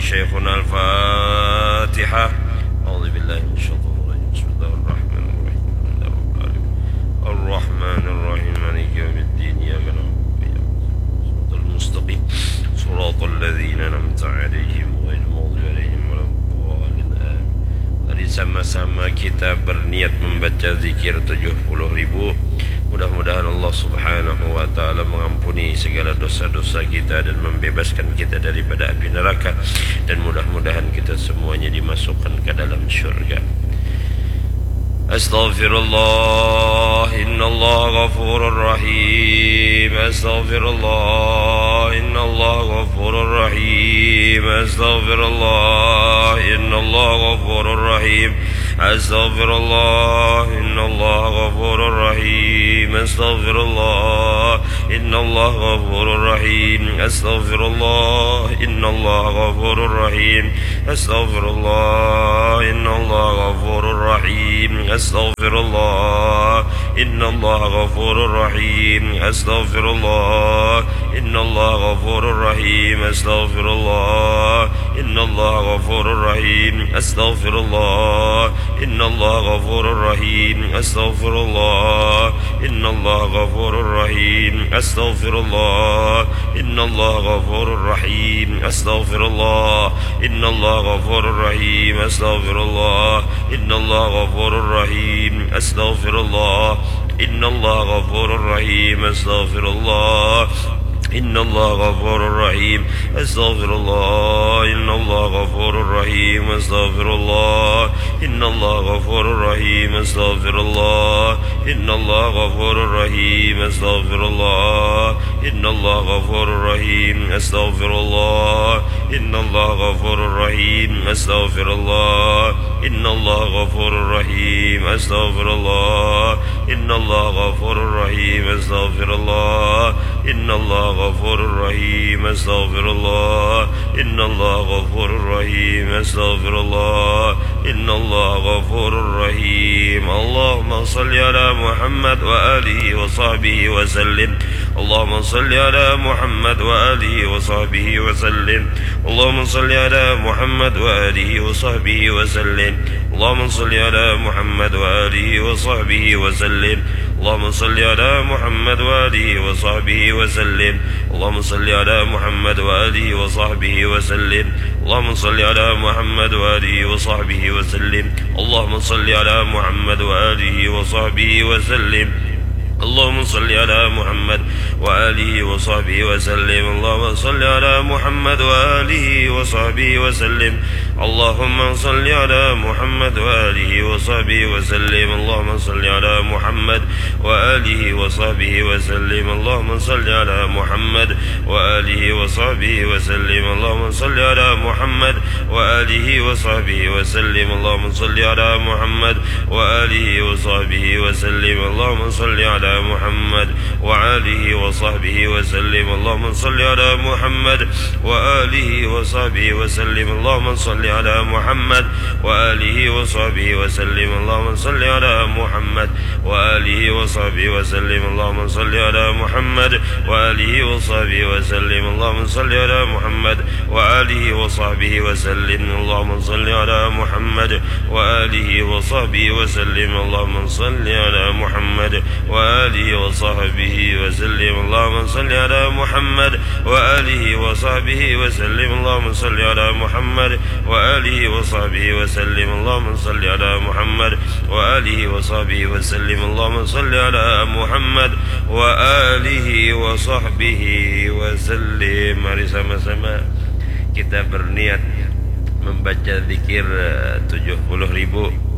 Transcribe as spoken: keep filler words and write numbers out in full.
شيخنا الفاتحة. أعوذ بالله من الشيطان الرجيم. بسم الله الرحمن الرحيم. الرحمن الرحيم مالك يوم الدين. إياك نعبد وإياك نستعين صراط المستقيم صراط الذين أنعمت عليهم غير المغضوب عليهم ولا الضالين. Tadi sama-sama kita berniat membaca zikir tujuh puluh ribu. Mudah-mudahan Allah subhanahu wa ta'ala mengampuni segala dosa-dosa kita dan membebaskan kita daripada api neraka. Dan mudah-mudahan kita semuanya dimasukkan ke dalam syurga. Astaghfirullah, innallaha ghafurur rahim. Astaghfirullah, innallaha ghafurur rahim. Astaghfirullah, innallaha ghafurur rahim. Astaghfirullah, innallaha ghafurur rahim. Astaghfirullah, innallaha ghafurur rahim. Astaghfirullah, innallaha ghafurur rahim. Astaghfirullah, innallaha ghafurur rahim. Astaghfirullah, innallaha ghafurur rahim. Astaghfirullah, innallaha ghafurur rahim. Astaghfirullah, innallaha ghafurur rahim. Astaghfirullah, innallaha ghafurur rahim. Astaghfirullah, innallaha ghafurur rahim. Astaghfirullah, innallaha ghafurur rahim. Astaghfirullah, innallaha ghafurur rahim. Astaghfirullah, innallaha ghafurur rahim. Astaghfirullah, innallaha ghafurur rahim. Astaghfirullah, innallaha ghafurur rahim. Astaghfirullah, innallaha ghafurur rahim. Astaghfirullah, innallaha ghafurur rahim. Astaghfirullah, innallaha ghafurur rahim. Astaghfirullah, innallaha ghafurur rahim. Astaghfirullah, innallaha ghafurur rahim. Astaghfirullah, innallaha ghafurur rahim. Astaghfirullah, innallaha ghafurur rahim. Astaghfirullah, innallaha ghafurur rahim. Astaghfirullah, innallaha ghafurur rahim. Astaghfirullah, innallaha ghafurur rahim. Allahumma salli ala Muhammad wa alihi wa sahbihi wa sallim. Allahumma salli ala Muhammad wa alihi wa sahbihi wa sallim. Allahumma salli ala Muhammad wa alihi wa sahbihi wa sallim. Allahumma salli ala Muhammad wa alihi wa sahbihi wa sallim. Allahumma salli ala Muhammad wa alihi wa sahbihi wa sallim. Allahumma salli ala Muhammad wa alihi wa sahbihi wa sallim. Allahumma salli ala Muhammad wa alihi wa sahbihi wa sallim. Allahumma salli ala Muhammad wa alihi wa sahbihi wa sallim. اللهم صل على محمد وآله وصحبه وسلم. اللهم صل على محمد وآله وصحبه وسلم. اللهم صل على محمد وآله وصحبه وسلم. اللهم صل على محمد وآله وصحبه وسلم. اللهم صل على محمد وآله وصحبه وسلم. اللهم صل على محمد وآله وصحبه وسلم. اللهم صل على محمد وآله وصحبه وسلم. اللهم صل على محمد وآله وصحبه وسلم. اللهم صل على محمد وآله وصحبه وسلم. اللهم صل على محمد وآله وصحبه وسلم. اللهم صل على محمد وآله وصحبه وسلم. اللهم صل على محمد وآله وصحبه وسلم. اللهم صل على محمد وآله وصحبه وسلم. اللهم صل على محمد وآله وصحبه وسلم. اللهم صل على محمد وآله وصحبه وسلم. اللهم صل على محمد وآله وصحبه وسلم. اللهم صل على محمد وآله وصحبه وسلم. اللهم صل على محمد وآله وصحبه وسلم. اللهم صل على محمد وآله وصحبه وسلم. Mari sama-sama kita berniat membaca zikir tujuh puluh ribu.